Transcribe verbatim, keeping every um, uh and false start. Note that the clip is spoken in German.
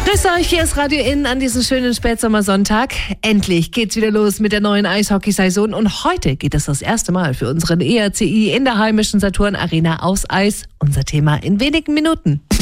Grüß euch, hier ist Radio Inn an diesem schönen Spätsommersonntag. Endlich geht's wieder los mit der neuen Eishockey-Saison und heute geht es das erste Mal für unseren E R C I in der heimischen Saturn Arena aus Eis. Unser Thema in wenigen Minuten.